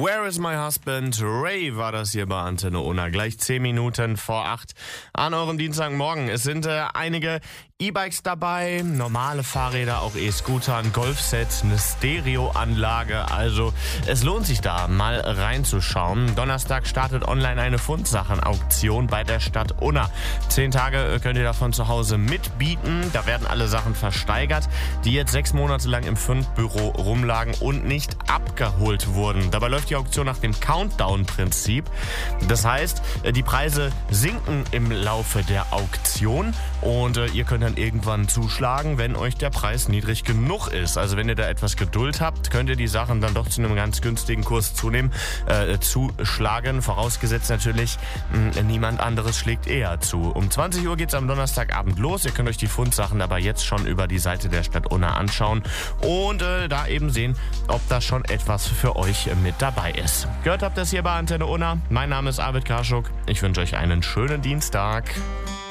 Where is my husband? Ray war das hier bei Antenne Unna. Gleich 10 Minuten vor 8 an eurem Dienstagmorgen. Es sind einige E-Bikes dabei, normale Fahrräder, auch E-Scooter, ein Golfset, eine Stereoanlage. Also es lohnt sich da mal reinzuschauen. Donnerstag startet online eine Fundsachenauktion bei der Stadt Unna. 10 Tage könnt ihr davon zu Hause mitbieten. Da werden alle Sachen versteigert, die jetzt 6 Monate lang im Fundbüro rumlagen und nicht abgeholt wurden. Dabei läuft die Auktion nach dem Countdown-Prinzip. Das heißt, die Preise sinken im Laufe der Auktion und ihr könnt dann irgendwann zuschlagen, wenn euch der Preis niedrig genug ist. Also wenn ihr da etwas Geduld habt, könnt ihr die Sachen dann doch zu einem ganz günstigen Kurs zuschlagen. Vorausgesetzt natürlich, niemand anderes schlägt eher zu. Um 20 Uhr geht es am Donnerstagabend los. Ihr könnt euch die Fundsachen aber jetzt schon über die Seite der Stadt Unna anschauen und da eben sehen, ob da schon etwas für euch mit dabei ist. Gehört habt ihr es hier bei Antenne Unna. Mein Name ist Arvid Karschuk. Ich wünsche euch einen schönen Dienstag.